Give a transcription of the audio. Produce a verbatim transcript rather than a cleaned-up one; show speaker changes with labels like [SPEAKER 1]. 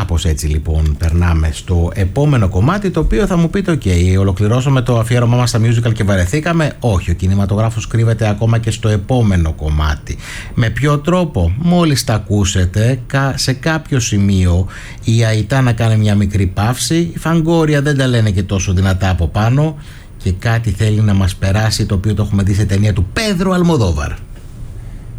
[SPEAKER 1] Κάπως έτσι λοιπόν περνάμε στο επόμενο κομμάτι, το οποίο θα μου πείτε οκ, okay, ολοκληρώσαμε το αφιέρωμά μας στα musical και βαρεθήκαμε. Όχι, ο κινηματογράφος κρύβεται ακόμα και στο επόμενο κομμάτι. Με ποιο τρόπο? Μόλις τα ακούσετε, σε κάποιο σημείο η Αϊτάνα κάνει μια μικρή παύση, η Φαγκόρια δεν τα λένε και τόσο δυνατά από πάνω και κάτι θέλει να μας περάσει, το οποίο το έχουμε δει σε ταινία του Πέδρο Αλμοδόβαρ.